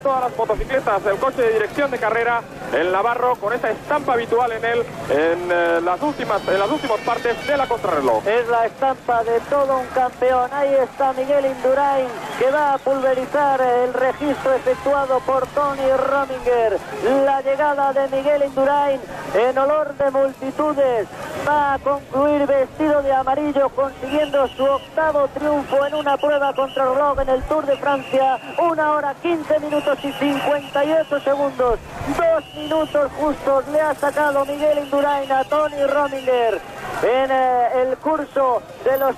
Todas las motocicletas, el coche de dirección de carrera, el Navarro, con esa estampa habitual en él en las últimas partes de la contrarreloj. Es la estampa de todo un campeón. Ahí está Miguel Indurain, que va a pulverizar el registro efectuado por Tony Rominger. La llegada de Miguel Indurain en olor de multitudes va a concluir vestido de amarillo, consiguiendo su octavo triunfo en una prueba contrarreloj en el Tour de Francia. 1 hora 15 minutos y 58 segundos. 2 minutos justos le ha sacado Miguel Indurain a Tony Rominger en el curso de los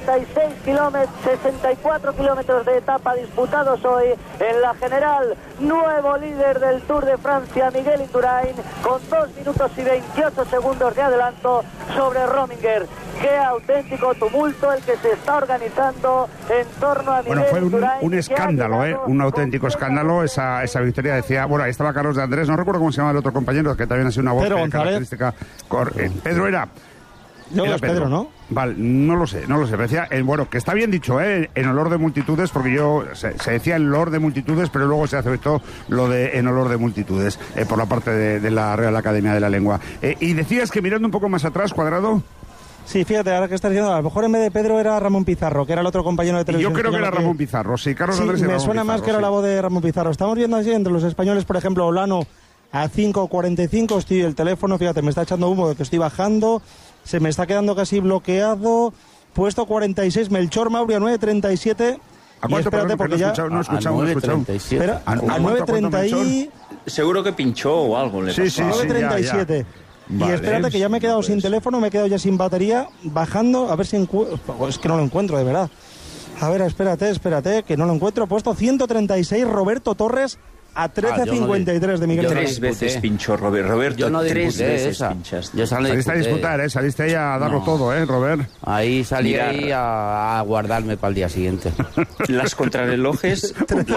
64 kilómetros de etapa disputados hoy en la general. Nuevo líder del Tour de Francia, Miguel Indurain, con 2 minutos y 28 segundos de adelanto sobre Rominger. Qué auténtico tumulto el que se está organizando en torno a Miguel Indurain. Bueno, fue un escándalo, un auténtico escándalo esa victoria. Decía, bueno, ahí estaba Carlos de Andrés, no recuerdo cómo se llama el otro compañero, que también ha sido una voz característica. Pedro era... No, es Pedro, ¿no? Vale, no lo sé, pero decía, bueno, que está bien dicho, en olor de multitudes, porque se decía en olor de multitudes, pero luego se aceptó lo de en olor de multitudes, por la parte de la Real Academia de la Lengua. Y decías que mirando un poco más atrás, Cuadrado... Sí, fíjate, ahora que estás diciendo, a lo mejor en vez de Pedro era Ramón Pizarro, que era el otro compañero de televisión. Yo creo que era Ramón Pizarro, sí, Carlos Andrés me suena más que era la voz de Ramón Pizarro. Estamos viendo así entre los españoles, por ejemplo, Olano a 5:45, estoy el teléfono, fíjate, me está echando humo de que estoy bajando, se me está quedando casi bloqueado. Puesto 46, Melchor Mauri a 9:37. ¿A cuánto? Espérate, porque ya... No he escuchado. Espera, a 9:30 y... Seguro que pinchó o algo le pasó. Sí, 9:37. Vale, y espérate, que ya me he quedado sin teléfono, me he quedado ya sin batería, bajando, a ver si es que no lo encuentro, de verdad. A ver, espérate, que no lo encuentro. Puesto 136, Roberto Torres a 13:53 de Miguel. 3 veces pinchó Roberto. Yo no 3 veces esa. pinchaste. Yo saliste a disputar, saliste ahí a darlo todo, Robert. Ahí salí a guardarme para el día siguiente. Las contrarrelojes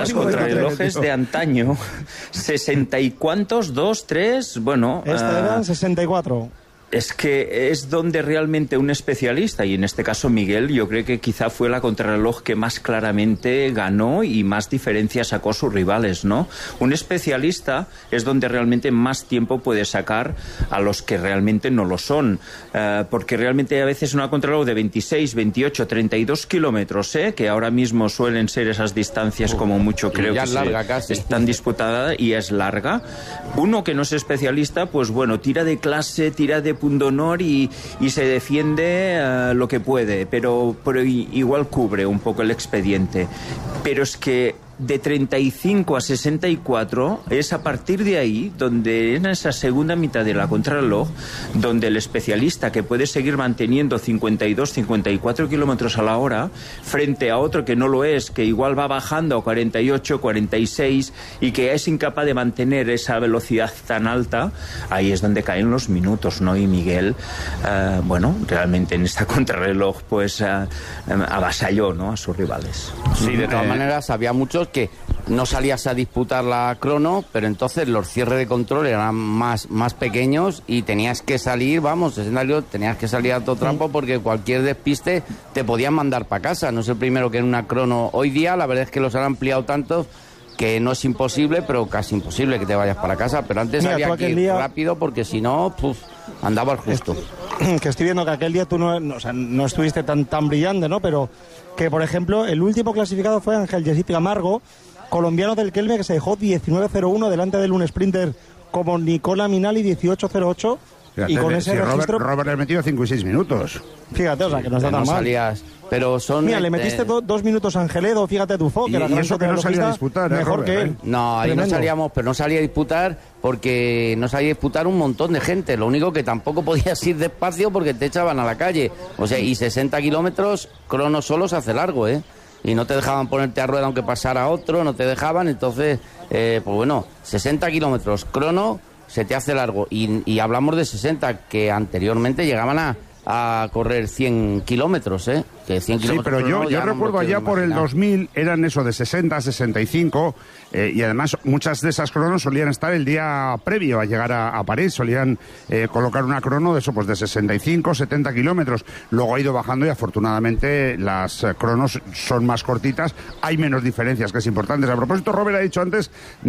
de antaño, 60 y cuántos, 2, 3, bueno... Eran 64. Es que es donde realmente un especialista, y en este caso Miguel, yo creo que quizá fue la contrarreloj que más claramente ganó y más diferencia sacó a sus rivales, ¿no? Un especialista es donde realmente más tiempo puede sacar a los que realmente no lo son, porque realmente a veces una contrarreloj de 26, 28, 32 kilómetros, que ahora mismo suelen ser esas distancias como mucho, creo que están disputadas y es larga. Uno que no es especialista, pues bueno, tira de clase, tira de punto honor y se defiende lo que puede, pero igual cubre un poco el expediente. Pero es que de 35 a 64 es a partir de ahí donde en esa segunda mitad de la contrarreloj donde el especialista que puede seguir manteniendo 52, 54 kilómetros a la hora frente a otro que no lo es, que igual va bajando a 48, 46 y que es incapaz de mantener esa velocidad tan alta, ahí es donde caen los minutos, ¿no? Y Miguel, bueno, realmente en esta contrarreloj pues avasalló, ¿no?, a sus rivales. Sí, de todas maneras había muchos que no salías a disputar la crono, pero entonces los cierres de control eran más pequeños y tenías que salir, tenías que salir a todo trampo porque cualquier despiste te podían mandar para casa. No es el primero que en una crono. Hoy día la verdad es que los han ampliado tanto que no es imposible, pero casi imposible que te vayas para casa. Pero antes había que ir rápido porque si no, andabas justo. Que estoy viendo que aquel día tú no estuviste tan brillante, ¿no? Pero que, por ejemplo, el último clasificado fue Ángel Jessit Camargo, colombiano del Kelme, que se dejó 19.01 delante del un sprinter como Nicola Minali, 18.08. Fíjate, y con ese registro... Robert le ha metido 5 y 6 minutos. Fíjate, o sea, que no está tan mal. Salías, pero son... Mira, le metiste 2 minutos a Angeledo, fíjate, Dufo, que y eso que no salía a disputar, mejor Robert, que él. No, ahí no salíamos, pero no salía a disputar porque no salía a disputar un montón de gente. Lo único que tampoco podías ir despacio porque te echaban a la calle. O sea, y 60 kilómetros, crono solo se hace largo, y no te dejaban ponerte a rueda aunque pasara otro, no te dejaban, entonces, pues bueno, 60 kilómetros, crono, se te hace largo, y hablamos de 60, que anteriormente llegaban a correr 100 kilómetros, ¿eh? Que 100 Sí, kilómetros pero yo ya no me recuerdo lo quiero allá por el imaginar. 2000 eran eso de 60, 65 y además muchas de esas cronos solían estar el día previo a llegar a París, solían colocar una crono de eso, pues de 65, 70 kilómetros. Luego ha ido bajando y afortunadamente las cronos son más cortitas, hay menos diferencias, que es importante. A propósito, Robert ha dicho antes